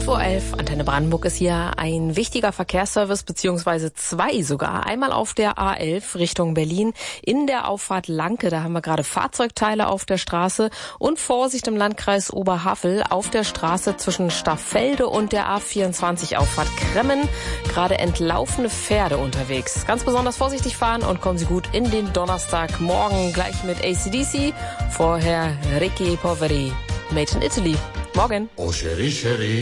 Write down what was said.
11:11 Uhr, Antenne Brandenburg ist hier ein wichtiger Verkehrsservice, beziehungsweise zwei sogar. Einmal auf der A11 Richtung Berlin in der Auffahrt Lanke. Da haben wir gerade Fahrzeugteile auf der Straße und Vorsicht im Landkreis Oberhavel auf der Straße zwischen Staffelde und der A24 Auffahrt Kremmen. Gerade entlaufene Pferde unterwegs. Ganz besonders vorsichtig fahren und kommen Sie gut in den Donnerstagmorgen gleich mit AC/DC. Vorher Ricky Poveri, Made in Italy. Morgen. Oh, Cherie, Cherie.